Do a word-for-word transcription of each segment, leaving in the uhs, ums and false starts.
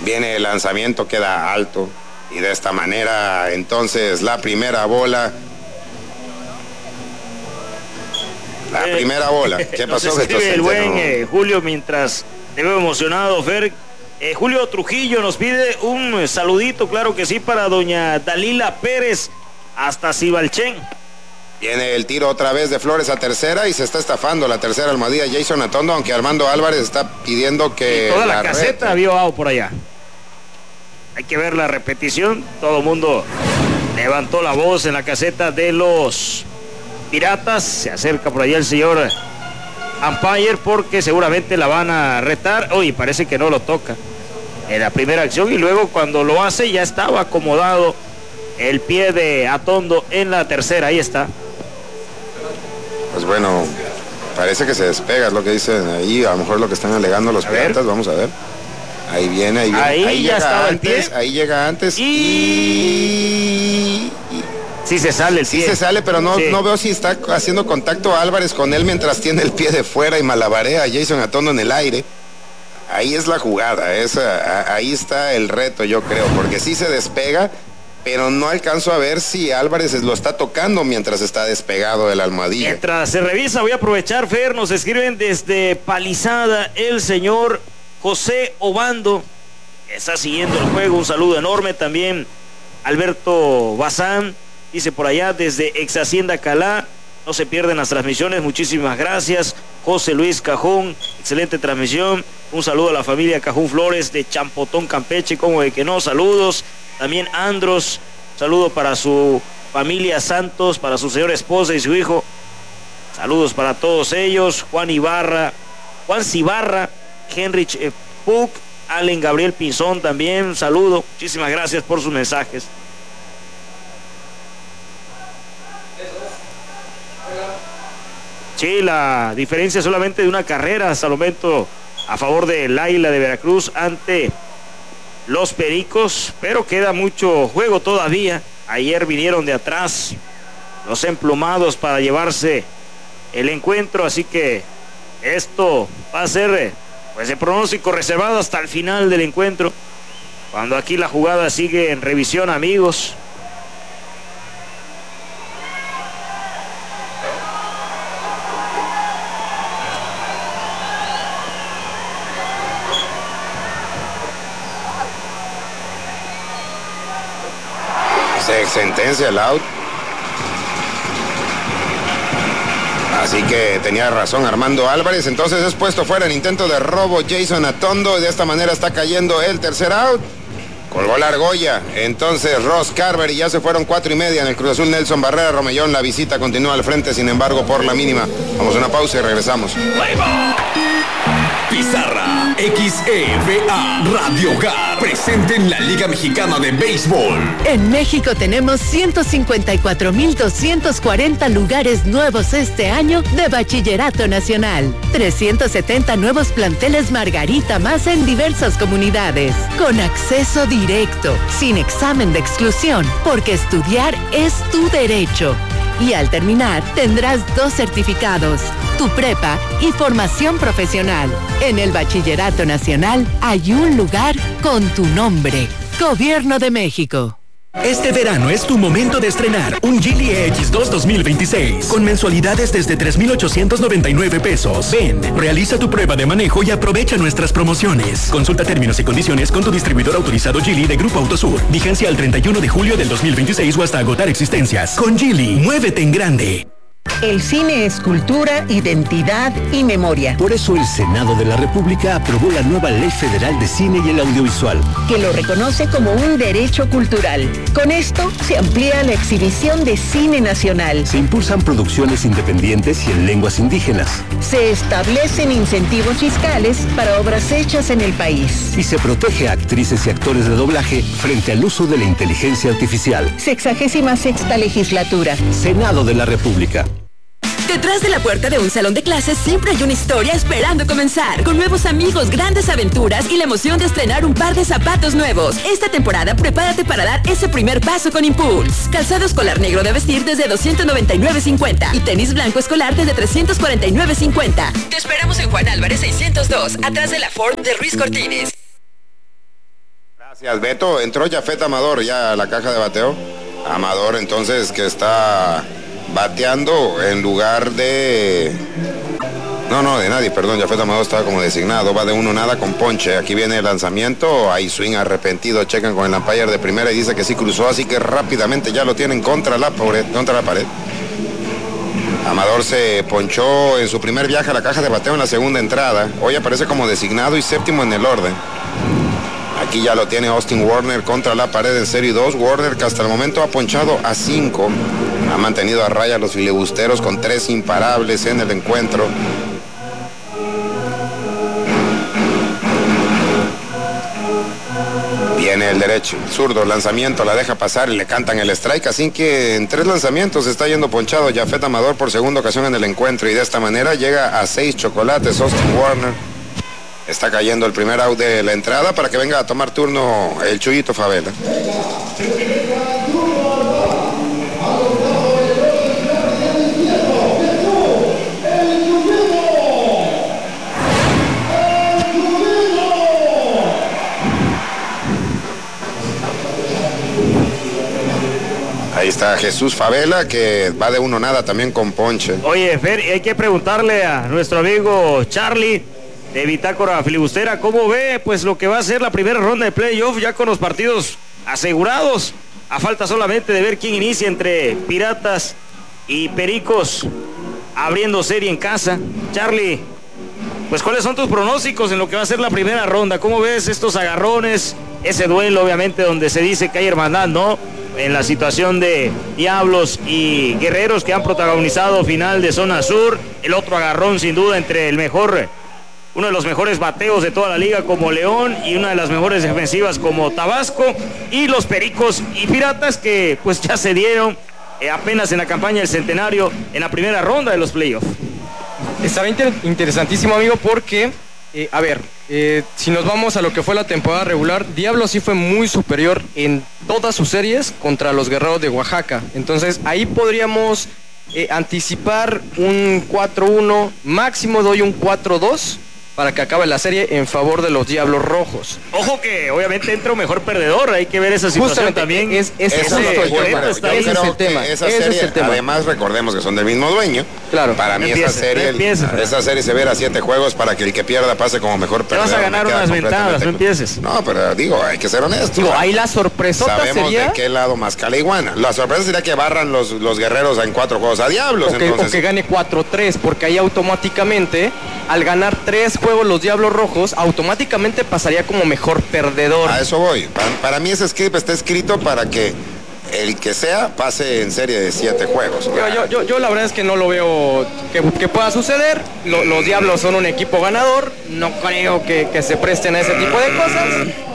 Viene el lanzamiento, queda alto. Y de esta manera, entonces, la primera bola. La eh, primera bola. ¿Qué pasó? Escribe el buen eh, Julio mientras te veo emocionado, Fer. Eh, Julio Trujillo nos pide un saludito, claro que sí, para doña Dalila Pérez hasta Cibalchén. Viene el tiro otra vez de Flores a tercera y se está estafando la tercera almohadilla Jason Atondo, aunque Armando Álvarez está pidiendo que... Y toda la, la caseta vio out por allá. Hay que ver la repetición. Todo el mundo levantó la voz en la caseta de los Piratas. Se acerca por allá el señor umpire porque seguramente la van a retar. Oye, parece que no lo toca en la primera acción y luego cuando lo hace ya estaba acomodado el pie de Atondo en la tercera. Ahí está. Pues bueno, parece que se despega, es lo que dicen ahí. A lo mejor lo que están alegando los Piratas. Vamos a ver. Ahí viene, ahí viene. Ahí, ahí ya estaba antes, el pie. Ahí llega antes y... y... Sí se sale el sí pie. se sale, pero no, sí. no veo si está haciendo contacto Álvarez con él mientras tiene el pie de fuera y malabarea a Jason Atondo en el aire. Ahí es la jugada, esa, ahí está el reto, yo creo, porque sí se despega, pero no alcanzo a ver si Álvarez lo está tocando mientras está despegado de la almohadilla. Mientras se revisa, voy a aprovechar, Fer, nos escriben desde Palizada el señor José Obando, está siguiendo el juego, un saludo enorme. También Alberto Bazán dice por allá desde Ex Hacienda Calá, no se pierden las transmisiones, muchísimas gracias. José Luis Cajón, excelente transmisión, un saludo a la familia Cajón Flores de Champotón, Campeche, como de que no, saludos. También Andros, saludo para su familia Santos, para su señora esposa y su hijo, saludos para todos ellos. Juan Ibarra, Juan Cibarra, Henrich eh, Puck, Allen Gabriel Pinzón también, un saludo, muchísimas gracias por sus mensajes. Sí, la diferencia es solamente de una carrera hasta el momento a favor del Águila de Veracruz ante los Pericos, pero queda mucho juego todavía. Ayer vinieron de atrás los emplumados para llevarse el encuentro, así que esto va a ser pues el pronóstico reservado hasta el final del encuentro, cuando aquí la jugada sigue en revisión, amigos. Se sentencia el out. Así que tenía razón Armando Álvarez. Entonces es puesto fuera el intento de robo Jason Atondo. Y de esta manera está cayendo el tercer out. Colgó la argolla. Entonces Ross Carver y ya se fueron cuatro y media en el Cruz Azul. Nelson Barrera Romellón. La visita continúa al frente, sin embargo, por la mínima. Vamos a una pausa y regresamos. Pizarra X E V A Radio Hogar presente en la Liga Mexicana de Béisbol. En México tenemos ciento cincuenta y cuatro mil doscientos cuarenta lugares nuevos este año de Bachillerato Nacional. trescientos setenta nuevos planteles Margarita más en diversas comunidades. Con acceso directo, sin examen de exclusión, porque estudiar es tu derecho. Y al terminar tendrás dos certificados, tu prepa y formación profesional. En el Bachillerato Nacional hay un lugar con tu nombre. Gobierno de México. Este verano es tu momento de estrenar un Geely X dos dos mil veintiséis con mensualidades desde tres mil ochocientos noventa y nueve pesos. Ven, realiza tu prueba de manejo y aprovecha nuestras promociones. Consulta términos y condiciones con tu distribuidor autorizado Geely de Grupo Autosur. Vigencia al treinta y uno de julio del dos mil veintiséis o hasta agotar existencias. Con Geely, muévete en grande. El cine es cultura, identidad y memoria. Por eso el Senado de la República aprobó la nueva Ley Federal de Cine y el Audiovisual, que lo reconoce como un derecho cultural. Con esto se amplía la exhibición de cine nacional. Se impulsan producciones independientes y en lenguas indígenas. Se establecen incentivos fiscales para obras hechas en el país. Y se protege a actrices y actores de doblaje frente al uso de la inteligencia artificial. Sexagésima sexta legislatura. Senado de la República. Detrás de la puerta de un salón de clases siempre hay una historia esperando comenzar. Con nuevos amigos, grandes aventuras y la emoción de estrenar un par de zapatos nuevos. Esta temporada prepárate para dar ese primer paso con Impulse. Calzado escolar negro de vestir desde doscientos noventa y nueve cincuenta y tenis blanco escolar desde trescientos cuarenta y nueve cincuenta. Te esperamos en Juan Álvarez seiscientos dos, atrás de la Ford de Ruiz Cortines. Gracias, Beto. Entró Jafet Amador ya a la caja de bateo. Amador, entonces, que está bateando en lugar de... No, no, de nadie, perdón, Jafet Amador estaba como designado, va de uno nada con ponche. Aquí viene el lanzamiento, hay swing arrepentido, checan con el umpire de primera y dice que sí cruzó, así que rápidamente ya lo tienen contra la pared, contra la pared. Amador se ponchó en su primer viaje a la caja de bateo en la segunda entrada. Hoy aparece como designado y séptimo en el orden. Aquí ya lo tiene Austin Warner contra la pared en serie dos. Warner, que hasta el momento ha ponchado a cinco. Ha mantenido a raya a los filibusteros con tres imparables en el encuentro. Viene el derecho, zurdo, lanzamiento, la deja pasar y le cantan el strike, así que en tres lanzamientos está yendo ponchado Jafet Amador por segunda ocasión en el encuentro y de esta manera llega a seis chocolates Austin Warner. Está cayendo el primer out de la entrada para que venga a tomar turno el Chuyito Favela. Ahí está Jesús Favela, que va de uno nada también con ponche. Oye, Fer, hay que preguntarle a nuestro amigo Charlie de Bitácora Filibustera, ¿cómo ve pues lo que va a ser la primera ronda de playoff ya con los partidos asegurados? A falta solamente de ver quién inicia entre Piratas y Pericos, abriendo serie en casa. Charlie, pues ¿cuáles son tus pronósticos en lo que va a ser la primera ronda? ¿Cómo ves estos agarrones? Ese duelo, obviamente, donde se dice que hay hermandad, ¿no? En la situación de Diablos y Guerreros, que han protagonizado final de zona sur. El otro agarrón, sin duda, entre el mejor, uno de los mejores bateos de toda la liga como León y una de las mejores defensivas como Tabasco, y los Pericos y Piratas, que pues ya se dieron eh, apenas en la campaña del centenario en la primera ronda de los playoffs. Estará inter interesantísimo, amigo, porque Eh, a ver, eh, si nos vamos a lo que fue la temporada regular, Diablo sí fue muy superior en todas sus series contra los Guerreros de Oaxaca. Entonces ahí podríamos eh, anticipar un cuatro uno, máximo doy un cuatro dos para que acabe la serie en favor de los Diablos Rojos. Ojo que obviamente entra un mejor perdedor, hay que ver esa situación. Justamente, también. Es, es, Esa ese, yo, ese, yo, está, yo ese creo es el tema. que esa Ese serie, es el tema. además recordemos que son del mismo dueño. Claro. Para mí empieza, esa serie, empieza. esa serie se verá a siete juegos para que el que pierda pase como mejor Te perdedor. vas a ganar unas ventanas, no empieces. No, pero digo, hay que ser honestos. Digo, ahí la sorpresota Sabemos sería... de qué lado más cala iguana. La sorpresa sería que barran los, los Guerreros en cuatro juegos a Diablos. O que, entonces... o que gane cuatro tres, porque ahí automáticamente, al ganar tres juegos los Diablos Rojos, automáticamente pasaría como mejor perdedor. A eso voy. Para, para mí ese script está escrito para que el que sea pase en serie de siete juegos. Yo, yo, yo, yo la verdad es que no lo veo que, que pueda suceder. Lo, los Diablos son un equipo ganador. No creo que, que se presten a ese tipo de cosas.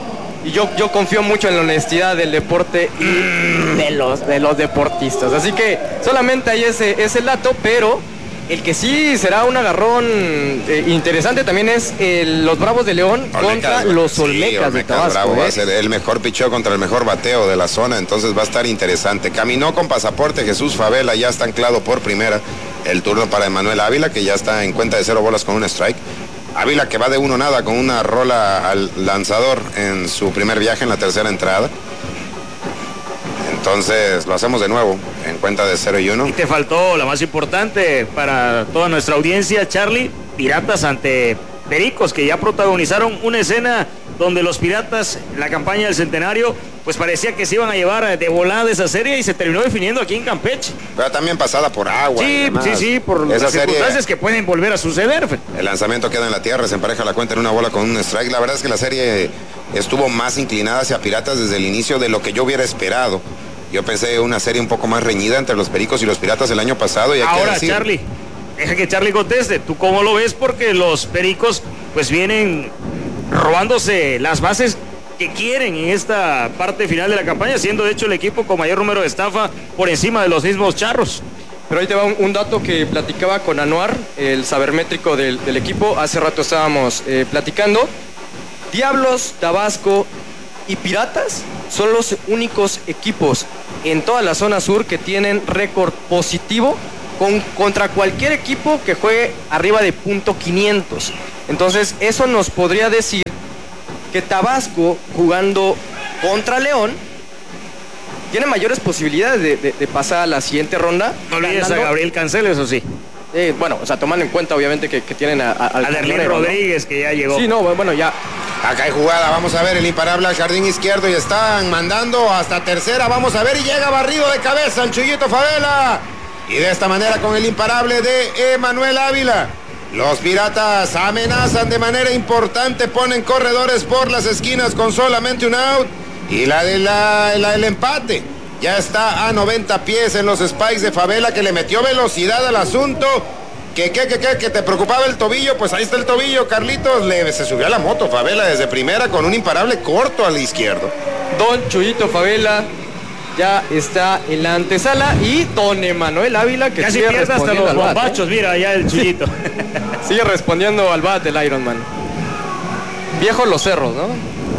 Y yo, yo confío mucho en la honestidad del deporte y de los, de los deportistas. Así que solamente hay ese, ese dato, pero el que sí será un agarrón eh, interesante también es el, los Bravos de León Olmecas, contra los Olmecas, sí, Olmecas de Tabasco. Bravo, ¿eh? va a ser el mejor picheo contra el mejor bateo de la zona, entonces va a estar interesante. Caminó con pasaporte Jesús Favela, ya está anclado por primera. El turno para Emanuel Ávila, que ya está en cuenta de cero bolas con un strike. Ávila, que va de uno nada con una rola al lanzador en su primer viaje en la tercera entrada. Entonces lo hacemos de nuevo en cuenta de cero y uno. Y te faltó la más importante para toda nuestra audiencia, Charlie. Piratas ante Pericos, que ya protagonizaron una escena donde los Piratas, en la campaña del centenario, pues parecía que se iban a llevar de volada esa serie y se terminó definiendo aquí en Campeche. Pero también pasada por agua. Sí, sí, sí, por esa las serie, circunstancias que pueden volver a suceder. El lanzamiento queda en la tierra, se empareja la cuenta en una bola con un strike. La verdad es que la serie estuvo más inclinada hacia Piratas desde el inicio de lo que yo hubiera esperado. Yo pensé una serie un poco más reñida entre los Pericos y los Piratas el año pasado. Y hay Ahora, que decir, Charlie, deja que Charlie conteste. ¿Tú cómo lo ves? Porque los Pericos pues vienen robándose las bases que quieren en esta parte final de la campaña, siendo de hecho el equipo con mayor número de estafa por encima de los mismos Charros. Pero ahí te va un, un dato que platicaba con Anuar, el sabermétrico del, del equipo. Hace rato estábamos eh, platicando. Diablos, Tabasco y Piratas son los únicos equipos en toda la zona sur que tienen récord positivo con, contra cualquier equipo que juegue arriba de punto quinientos. Entonces eso nos podría decir que Tabasco, jugando contra León, tiene mayores posibilidades de, de, de pasar a la siguiente ronda. No olvides ganando. A Gabriel Cancel, eso sí. Eh, bueno, o sea, tomando en cuenta obviamente que, que tienen a, a, al a Derlín Rodríguez, ¿no? Que ya llegó. Sí, no, bueno, ya. Acá hay jugada, vamos a ver el imparable al jardín izquierdo y están mandando hasta tercera, vamos a ver, y llega barrido de cabeza el Chuyito Favela. Y de esta manera con el imparable de Emanuel Ávila. Los Piratas amenazan de manera importante, ponen corredores por las esquinas con solamente un out. Y la de la, la del empate ya está a noventa pies en los spikes de Favela, que le metió velocidad al asunto. Que, que, que, que, que te preocupaba el tobillo, pues ahí está el tobillo, Carlitos. Le, se subió a la moto Favela desde primera con un imparable corto al izquierdo. Don Chuyito Favela ya está en la antesala y don Emanuel Ávila, que casi sigue pierde hasta los bombachos, ¿eh? Mira, allá el Chuyito. Sigue respondiendo al bat del Ironman. Viejos los cerros, ¿no?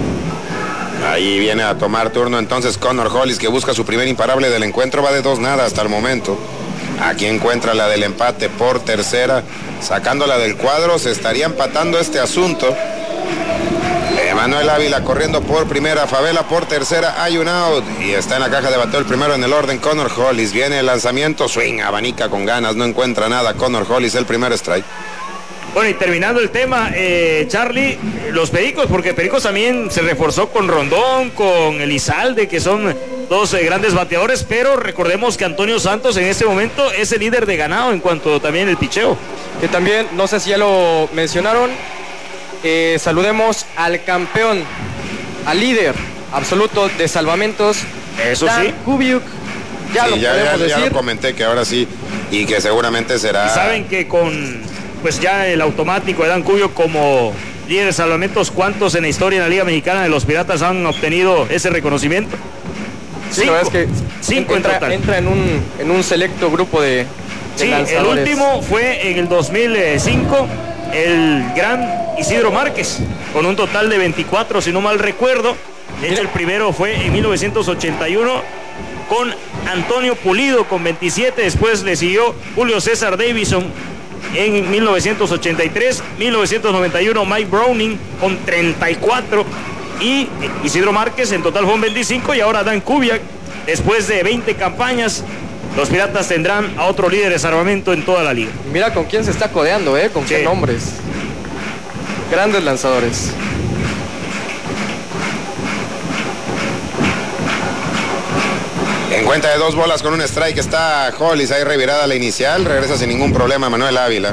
Ahí viene a tomar turno entonces Connor Hollis, que busca su primer imparable del encuentro. Va de dos nada hasta el momento. Aquí encuentra la del empate por tercera. Sacándola del cuadro, se estaría empatando este asunto. Emanuel Ávila corriendo por primera, Favela por tercera, hay un out. Y está en la caja de bateo el primero en el orden, Connor Hollis. Viene el lanzamiento, swing, abanica con ganas, no encuentra nada. Connor Hollis, el primer strike. Bueno, y terminando el tema, eh, Charlie, los Pericos, porque Pericos también se reforzó con Rondón, con Elizalde, que son dos eh, grandes bateadores, pero recordemos que Antonio Santos en este momento es el líder de ganado en cuanto también el picheo. Que también, no sé si ya lo mencionaron, eh, saludemos al campeón, al líder absoluto de salvamentos, eso Dan sí. Kubiuk. Ya sí, lo ya, podemos ya, decir. ya lo comenté que ahora sí, y que seguramente será... Y saben que con... pues ya el automático de Dan Kubiuk como líder de salvamentos, ¿cuántos en la historia en la Liga Mexicana de los Piratas han obtenido ese reconocimiento? Sí, cinco, la verdad es que cinco entra, en total. entra en un, en un selecto grupo de, de sí, lanzadores. El último fue en el dos mil cinco, el gran Isidro Márquez, con un total de veinticuatro, si no mal recuerdo. De hecho, el primero fue en mil novecientos ochenta y uno con Antonio Pulido con veintisiete, después le siguió Julio César Davison en mil novecientos ochenta y tres, mil novecientos noventa y uno Mike Browning con treinta y cuatro y Isidro Márquez en total fueron veinticinco, y ahora Dan Kubiak, después de veinte campañas, los Piratas tendrán a otro líder de salvamento en toda la liga. Mira con quién se está codeando, ¿eh? Con sí. qué nombres. Grandes lanzadores. En cuenta de dos bolas con un strike está Hollis, ahí revirada la inicial, regresa sin ningún problema Manuel Ávila.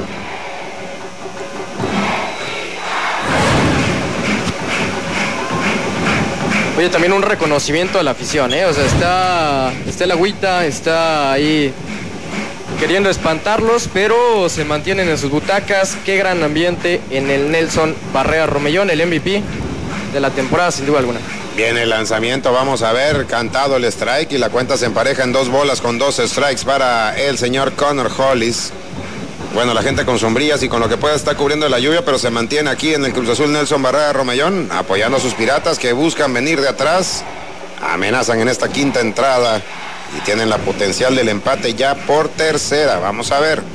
Oye, también un reconocimiento a la afición, ¿eh? O sea, está, está el agüita, está ahí queriendo espantarlos, pero se mantienen en sus butacas. Qué gran ambiente en el Nelson Barrera Romellón, el M V P de la temporada, sin duda alguna. Viene el lanzamiento, vamos a ver, cantado el strike y la cuenta se empareja en dos bolas con dos strikes para el señor Connor Hollis. Bueno, la gente con sombrillas y con lo que pueda está cubriendo la lluvia, pero se mantiene aquí en el Cruz Azul Nelson Barrera Romellón, apoyando a sus Piratas que buscan venir de atrás. Amenazan en esta quinta entrada y tienen la potencial del empate ya por tercera. Vamos a ver.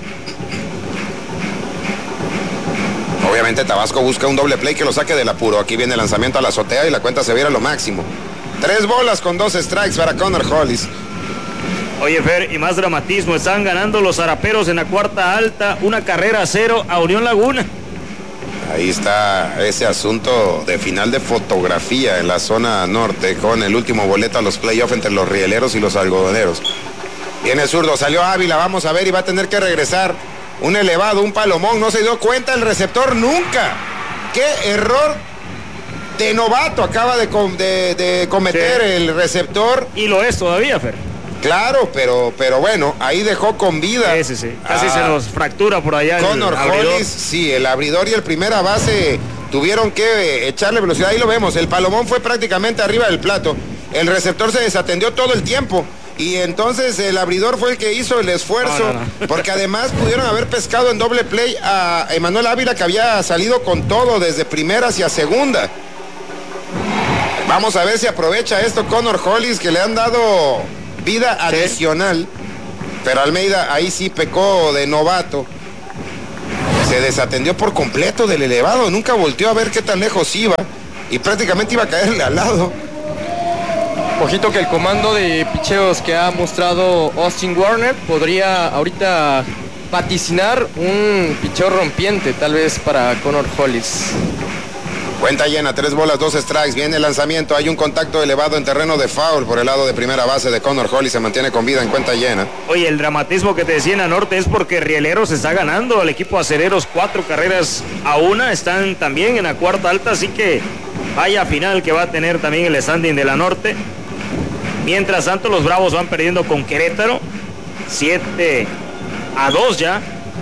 Obviamente Tabasco busca un doble play que lo saque del apuro. Aquí viene el lanzamiento a la azotea y la cuenta se viera lo máximo. Tres bolas con dos strikes para Connor Hollis. Oye, Fer, y más dramatismo, están ganando los Zaraperos en la cuarta alta, una carrera a cero a Unión Laguna. Ahí está ese asunto de final de fotografía en la zona norte con el último boleto a los playoffs entre los rieleros y los algodoneros. Viene el zurdo, salió Ávila, vamos a ver, y va a tener que regresar. Un elevado, un palomón, no se dio cuenta el receptor nunca. ¡Qué error de novato acaba de, de, de cometer sí. el receptor! Y lo es todavía, Fer. Claro, pero, pero bueno, ahí dejó con vida. Sí, sí, sí. Casi ah, se nos fractura por allá. Connor Hollis, sí, el abridor y el primera base tuvieron que echarle velocidad. Ahí lo vemos, el palomón fue prácticamente arriba del plato. El receptor se desatendió todo el tiempo. Y entonces el abridor fue el que hizo el esfuerzo, no, no, no. porque además pudieron haber pescado en doble play a Emanuel Ávila, que había salido con todo desde primera hacia segunda. Vamos a ver si aprovecha esto Connor Hollis, que le han dado vida adicional, ¿sí? Pero Almeida ahí sí pecó de novato. Se desatendió por completo del elevado, nunca volteó a ver qué tan lejos iba. y prácticamente iba a caerle al lado. Ojito que el comando de picheos que ha mostrado Austin Warner podría ahorita vaticinar un picheo rompiente, tal vez para Connor Hollis. Cuenta llena, tres bolas, dos strikes, viene el lanzamiento, hay un contacto elevado en terreno de foul por el lado de primera base de Connor Hollis, se mantiene con vida en cuenta llena. Oye, el dramatismo que te decía en la norte es porque Rieleros está ganando al equipo Acereros cuatro carreras a una, están también en la cuarta alta, así que vaya final que va a tener también el standing de la norte. Mientras tanto, los Bravos van perdiendo con Querétaro, siete a dos ya.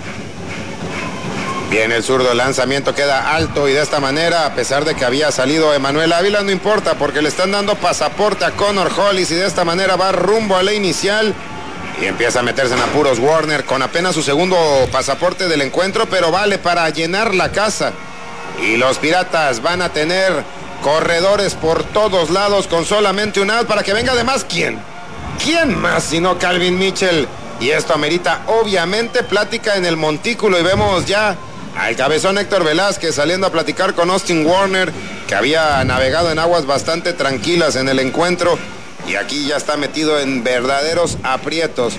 Viene el zurdo, el lanzamiento queda alto y de esta manera, a pesar de que había salido Emanuel Ávila, no importa porque le están dando pasaporte a Connor Hollis y de esta manera va rumbo a la inicial y empieza a meterse en apuros Warner con apenas su segundo pasaporte del encuentro, pero vale para llenar la casa. Y los Piratas van a tener corredores por todos lados con solamente un out para que venga además, ¿quién? ¿Quién más sino Calvin Mitchell? Y esto amerita obviamente plática en el montículo y vemos ya al cabezón Héctor Velázquez saliendo a platicar con Austin Warner, que había navegado en aguas bastante tranquilas en el encuentro y aquí ya está metido en verdaderos aprietos.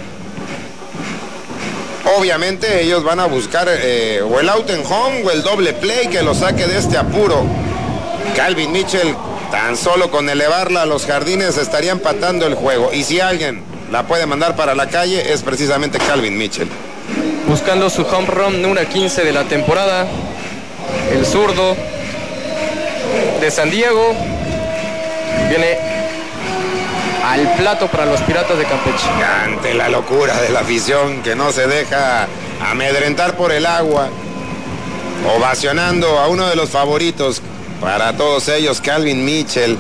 Obviamente ellos van a buscar eh, o el out en home o el doble play que lo saque de este apuro. Calvin Mitchell, tan solo con elevarla a los jardines estaría empatando el juego y si alguien la puede mandar para la calle es precisamente Calvin Mitchell. Buscando su home run número quince de la temporada, el zurdo de San Diego viene al plato para los Piratas de Campeche. Ante la locura de la afición que no se deja amedrentar por el agua, ovacionando a uno de los favoritos para todos ellos, Calvin Mitchell.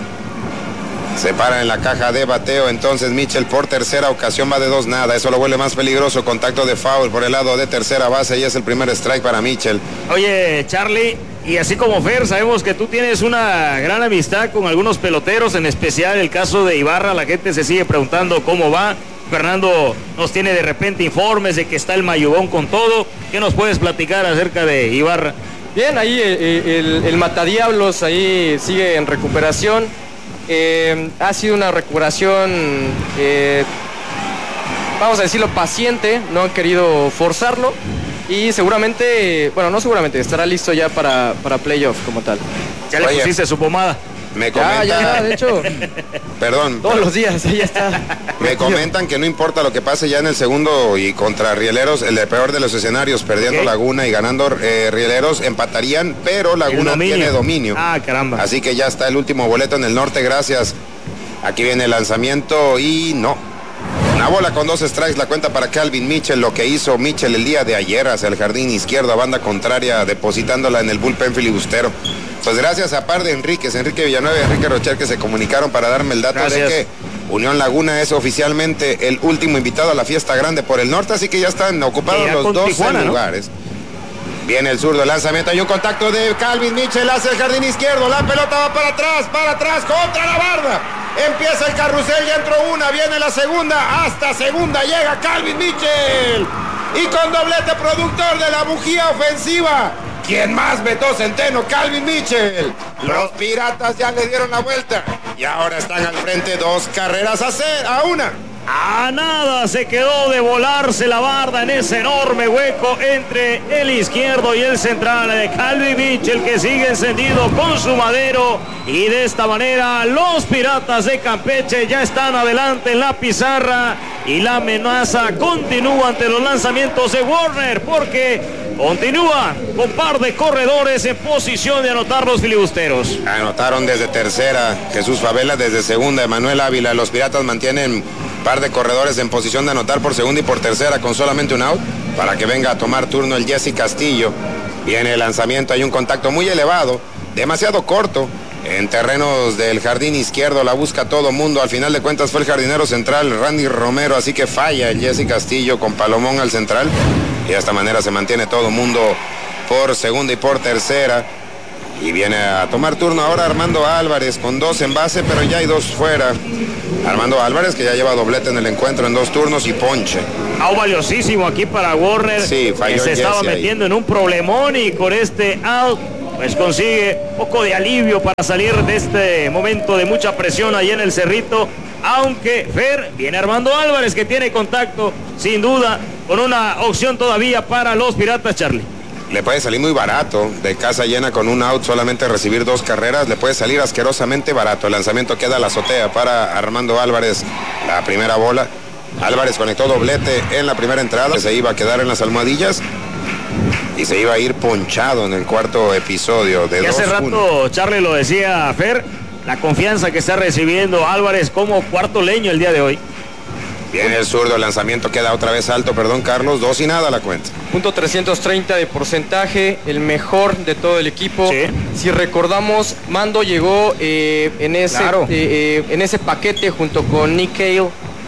Se para en la caja de bateo, entonces Mitchell por tercera ocasión va de dos nada, eso lo vuelve más peligroso, contacto de foul por el lado de tercera base y es el primer strike para Mitchell. Oye, Charlie, y así como Fer, sabemos que tú tienes una gran amistad con algunos peloteros, en especial el caso de Ibarra, la gente se sigue preguntando cómo va. Fernando nos tiene de repente informes de que está el mayugón con todo. ¿Qué nos puedes platicar acerca de Ibarra? Bien, ahí el, el, el matadiablos ahí sigue en recuperación. Eh, ha sido una recuperación, eh, vamos a decirlo, paciente, no han querido forzarlo y seguramente, bueno, no seguramente, estará listo ya para, para playoff como tal. ¿Ya le Oye, pusiste su pomada? Me comentan, ya, ya, de hecho, perdón. Todos pero, los días, ahí está. Me comentan que no importa lo que pase ya en el segundo y contra Rieleros, el de peor de los escenarios, perdiendo okay. Laguna y ganando eh, Rieleros, empatarían, pero Laguna dominio. tiene dominio. Ah, caramba. Así que ya está el último boleto en el norte, gracias. Aquí viene el lanzamiento y no. Una bola con dos strikes, la cuenta para Calvin Mitchell, lo que hizo Mitchell el día de ayer hacia el jardín izquierdo a banda contraria, depositándola en el bullpen filibustero. Pues gracias a par de Enríquez, Enrique Villanueva y Enrique Rocher, que se comunicaron para darme el dato gracias. de que Unión Laguna es oficialmente el último invitado a la fiesta grande por el norte, así que ya están ocupados ya los dos Tijuana, lugares. ¿No? Viene el zurdo, el lanzamiento, hay un contacto de Calvin Mitchell hacia el jardín izquierdo, la pelota va para atrás, para atrás, contra la barda. Empieza el carrusel, ya entró una, viene la segunda, hasta segunda llega Calvin Mitchell. Y con doblete productor de la bujía ofensiva. ¿Quién más? Beto Centeno, Calvin Mitchell. Los Piratas ya le dieron la vuelta y ahora están al frente dos carreras a, ser, a una. A nada se quedó de volarse la barda en ese enorme hueco entre el izquierdo y el central de Calvin Mitchell, que sigue encendido con su madero, y de esta manera los Piratas de Campeche ya están adelante en la pizarra y la amenaza continúa ante los lanzamientos de Warner, porque continúa con par de corredores en posición de anotar los filibusteros. Anotaron desde tercera Jesús Favela, desde segunda Emanuel Ávila. Los Piratas mantienen par de corredores en posición de anotar por segunda y por tercera con solamente un out para que venga a tomar turno el Jesse Castillo. Viene el lanzamiento, hay un contacto muy elevado, demasiado corto en terrenos del jardín izquierdo, la busca todo mundo, al final de cuentas fue el jardinero central Randy Romero, así que falla el Jesse Castillo con Palomón al central y de esta manera se mantiene todo mundo por segunda y por tercera. Y viene a tomar turno ahora Armando Álvarez con dos en base, pero ya hay dos fuera. Armando Álvarez, que ya lleva doblete en el encuentro en dos turnos y ponche. Out valiosísimo aquí para Warner. Sí, falló que se estaba metiendo ahí en un problemón y con este out pues consigue un poco de alivio para salir de este momento de mucha presión ahí en el Cerrito, aunque Fer viene Armando Álvarez, que tiene contacto sin duda con una opción todavía para los Piratas, Charlie. Le puede salir muy barato, de casa llena con un out, solamente recibir dos carreras, le puede salir asquerosamente barato. El lanzamiento queda a la azotea para Armando Álvarez, la primera bola. Álvarez conectó doblete en la primera entrada, se iba a quedar en las almohadillas y se iba a ir ponchado en el cuarto episodio de y hace rato Charlie lo decía, Fer, la confianza que está recibiendo Álvarez como cuarto leño el día de hoy. Viene el zurdo, el lanzamiento queda otra vez alto, perdón Carlos, dos y nada la cuenta. Punto trescientos treinta de porcentaje, el mejor de todo el equipo. Sí. Si recordamos, Mando llegó eh, en, ese, Claro. eh, eh, en ese paquete junto con Nick Cale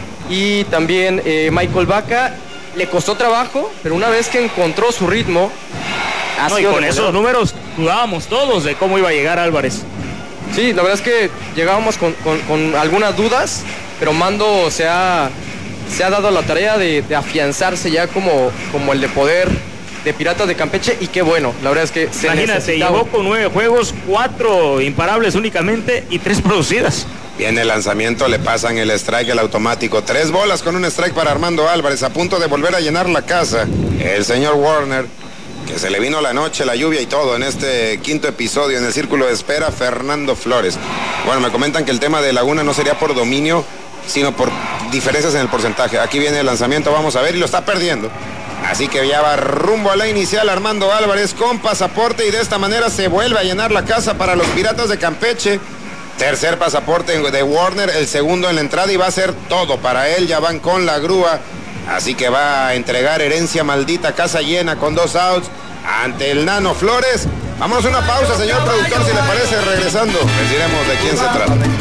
y también eh, Michael Vaca. Le costó trabajo, pero una vez que encontró su ritmo, ha No, y sido con de esos goleador. números dudábamos todos de cómo iba a llegar Álvarez. Sí, la verdad es que llegábamos con, con- con algunas dudas, pero Mando se ha, se ha dado la tarea de, de afianzarse ya como, como el de poder de Piratas de Campeche, y qué bueno, la verdad es que se Imagínate, necesitaba. llegó con nueve juegos, cuatro imparables únicamente y tres producidas. Viene el lanzamiento, le pasan el strike, el automático. Tres bolas con un strike para Armando Álvarez, a punto de volver a llenar la casa. El señor Warner, que se le vino la noche, la lluvia y todo en este quinto episodio en el círculo de espera, Fernando Flores. Bueno, me comentan que el tema de Laguna no sería por dominio, sino por diferencias en el porcentaje. Aquí viene el lanzamiento, vamos a ver, y lo está perdiendo. Así que ya va rumbo a la inicial Armando Álvarez con pasaporte, y de esta manera se vuelve a llenar la casa para los Piratas de Campeche. Tercer pasaporte de Warner, el segundo en la entrada, y va a ser todo para él. Ya van con la grúa, así que va a entregar herencia maldita, casa llena con dos outs ante el Nano Flores. Vámonos a una pausa, señor productor, si le parece, regresando les diremos de quién se trata.